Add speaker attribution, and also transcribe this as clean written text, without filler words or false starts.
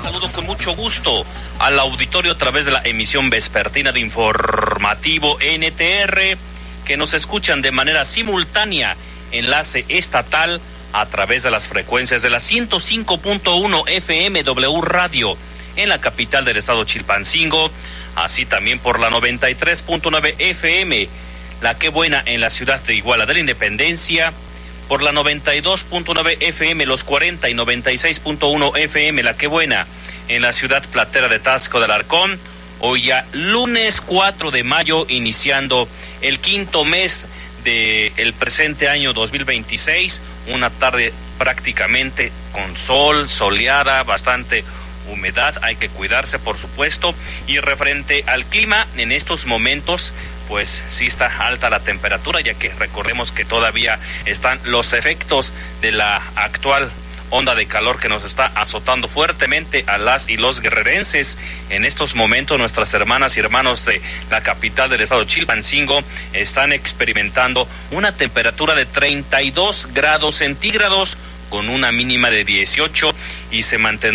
Speaker 1: saludo con mucho gusto al auditorio a través de la emisión vespertina de Informativo NTR, que nos escuchan de manera simultánea, enlace estatal a través de las frecuencias de la 105.1 FM W Radio en la capital del estado Chilpancingo, así también por la 93.9 FM, La Qué Buena en la ciudad de Iguala de la Independencia, por la 92.9 FM Los 40 y 96.1 FM La Qué Buena en la ciudad platera de Taxco de Alarcón. Hoy ya lunes 4 de mayo, iniciando el quinto mes del presente año 2026, una tarde prácticamente con sol, soleada, bastante humedad, hay que cuidarse por supuesto. Y referente al clima, en estos momentos pues sí está alta la temperatura, ya que recordemos que todavía están los efectos de la actual onda de calor que nos está azotando fuertemente a las y los guerrerenses. En estos momentos nuestras hermanas y hermanos de la capital del estado Chilpancingo están experimentando una temperatura de 32 grados centígrados con una mínima de 18 y se mantendrá